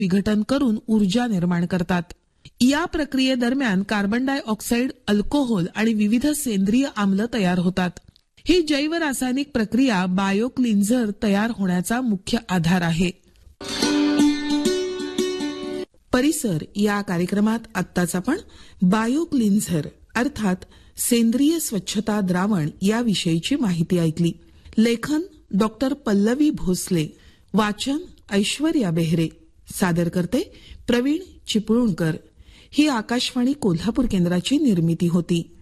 विघटन करून ऊर्जा निर्माण करतात. या प्रक्रियेदरम्यान कार्बन डायऑक्साईड, अल्कोहोल आणि विविध सेंद्रिय आम्ल तयार होतात. ही जैव रासायनिक प्रक्रिया बायोक्लिन्झर तयार होण्याचा मुख्य आधार आहे. परिसर या कार्यक्रमात आत्ताच आपण बायोक्लिन्झर अर्थात सेंद्रिय स्वच्छता द्रावण याविषयीची माहिती ऐकली. लेखन डॉक्टर पल्लवी भोसले, वाचन ऐश्वर्या बेहरे, सादर करते प्रवीण चिपळूणकर. ही आकाशवाणी कोल्हापूर केंद्राची निर्मिती होती.